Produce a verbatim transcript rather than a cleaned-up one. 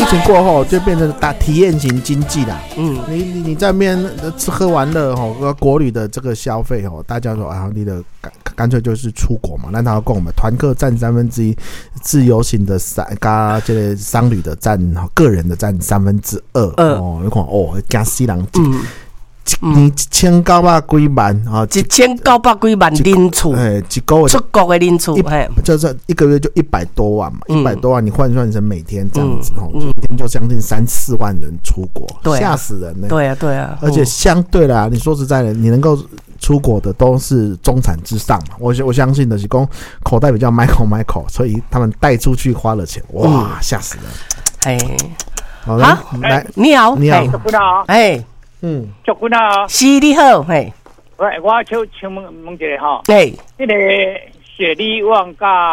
情过后就变成打体验型经济啦。 嗯， 你你你在那边吃喝玩乐吼，国旅的这个消费吼，大家说啊，你的干干脆就是出国嘛。那他跟我们团客占三分之一，自由行的三加这个商旅的占个人的占三分之二。哦，你看哦，加西人。嗯。你一千九百几万啊！ 一千九百几万人次， 哎，一个月出国的人次， 就是一个月就一百多万嘛，一百多万你换算成每天这样子哦，一天就将近三四万人出国，吓死人呢！ 对啊，对啊， 而且相对啦，你说实在的，你能够出国的都是中产之上嘛，我我相信的是讲口袋比较 Michael Michael， 所以他们带出去花了钱，哇，吓死人！ 哎， 好了，来， 你好， 你好， 哎。 嗯，祝君啊！ 是你好，嘿。 喂，我请请问问一下哈， 哎， 那个雪梨旺甲